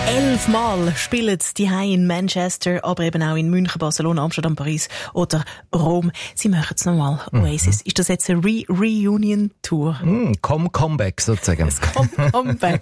11 Mal spielen die Haie in Manchester, aber eben auch in München, Barcelona, Amsterdam, Paris oder Rom. Sie machen es nochmal. Oasis. Ist das jetzt eine Reunion-Tour? Comeback sozusagen. Das Comeback.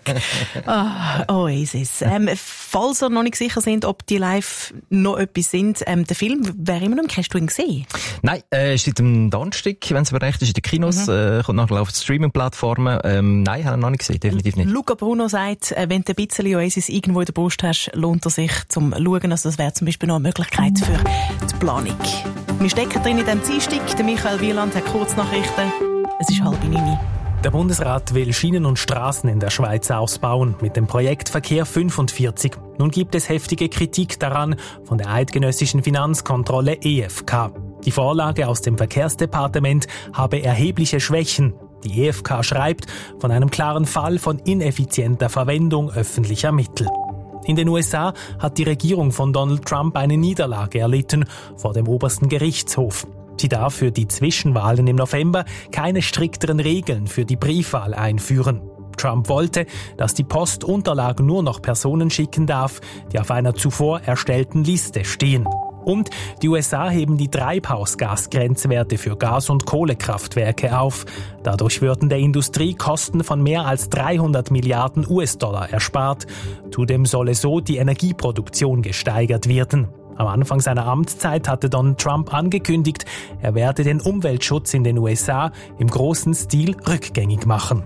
Oasis. Falls ihr noch nicht sicher sind, ob die live noch etwas sind, der Film wäre immer noch im Kino. Hast du ihn gesehen? Nein, seit dem Donnerstag, wenn es mir recht ist, in den Kinos, kommt nachher auf die Streaming-Plattformen. Nein, habe ich noch nicht gesehen, definitiv nicht. Luca Bruno sagt, wenn du ein bisschen Oasis irgendwo in der Brust hast, lohnt er sich zum Schauen. Also das wäre zum Beispiel noch eine Möglichkeit für die Planung. Wir stecken drin in diesem Dienstag. Der Michael Wieland hat Kurznachrichten. Es ist 8:30. Der Bundesrat will Schienen und Straßen in der Schweiz ausbauen, mit dem Projekt Verkehr 45. Nun gibt es heftige Kritik daran von der eidgenössischen Finanzkontrolle EFK. Die Vorlage aus dem Verkehrsdepartement habe erhebliche Schwächen. Die EFK schreibt von einem klaren Fall von ineffizienter Verwendung öffentlicher Mittel. In den USA hat die Regierung von Donald Trump eine Niederlage erlitten vor dem obersten Gerichtshof. Sie darf für die Zwischenwahlen im November keine strikteren Regeln für die Briefwahl einführen. Trump wollte, dass die Post Unterlagen nur noch Personen schicken darf, die auf einer zuvor erstellten Liste stehen. Und die USA heben die Treibhausgasgrenzwerte für Gas- und Kohlekraftwerke auf. Dadurch würden der Industrie Kosten von mehr als 300 Milliarden US-Dollar erspart. Zudem solle so die Energieproduktion gesteigert werden. Am Anfang seiner Amtszeit hatte Donald Trump angekündigt, er werde den Umweltschutz in den USA im großen Stil rückgängig machen.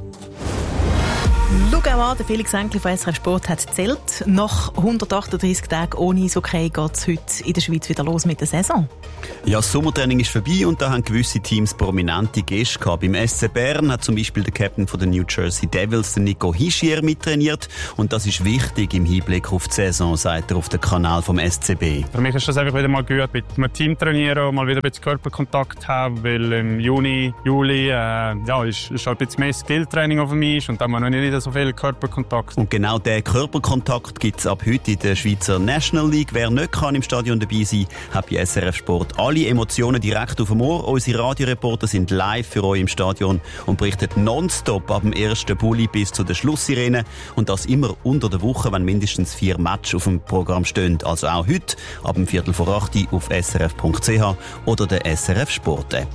Schau auch an, der Felix Enkli von SRF Sport hat gezählt. Nach 138 Tagen ohne Eishockey geht es heute in der Schweiz wieder los mit der Saison. Ja, das Sommertraining ist vorbei und da haben gewisse Teams prominente Gäste gehabt. Beim SC Bern hat zum Beispiel der Captain von den New Jersey Devils, der Nico Hischier, mittrainiert. Und das ist wichtig im Hinblick auf die Saison, sagt er auf dem Kanal vom SCB. Für mich ist das einfach wieder mal gut, mit einem Team trainieren und mal wieder ein bisschen Körperkontakt haben, weil im Juni, Juli ist halt ein bisschen mehr Skilltraining auf mich und da haben wir noch nicht so viel Körperkontakt. Und genau diesen Körperkontakt gibt es ab heute in der Schweizer National League. Wer nicht kann im Stadion dabei sein, hat bei SRF Sport alle Emotionen direkt auf dem Ohr. Unsere Radioreporter sind live für euch im Stadion und berichten nonstop ab dem ersten Bulli bis zu der Schlusssirene. Und das immer unter der Woche, wenn mindestens 4 Matches auf dem Programm stehen. Also auch heute ab dem 7:45 auf srf.ch oder der SRF Sport App.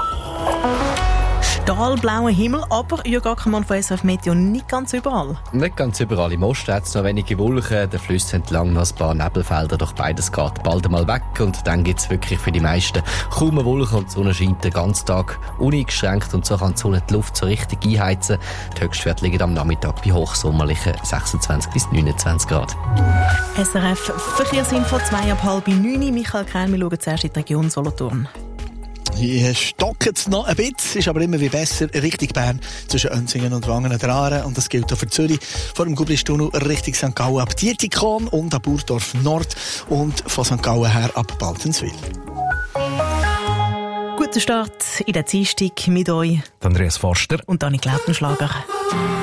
Stahlblauer Himmel, aber Jürg Ackermann von SRF Meteo nicht ganz überall. Nicht ganz überall. Im Osten hat es noch wenige Wolken, der Flüsse entlang noch ein paar Nebelfelder, doch beides geht bald einmal weg und dann gibt es wirklich für die meisten kaum eine Wolke und die Sonne scheint den ganzen Tag uneingeschränkt und so kann die Sonne die Luft so richtig einheizen. Die Höchstwerte liegen am Nachmittag bei hochsommerlichen 26 bis 29 Grad. SRF Verkehrsinfo 8:30. Michael Krein, wir schauen zuerst in die Region Solothurn. Hier stockt es noch ein bisschen, ist aber immer wie besser Richtung Bern zwischen Enzingen und Wangen-Aare. Und das gilt auch für Zürich. Vor dem Gublistunnel Richtung St. Gallen ab Dietikon und ab Burdorf Nord und von St. Gallen her ab Baltenswil. Guten Start in der Dienstag mit euch. Andreas Forster und Anni Klautenschlager.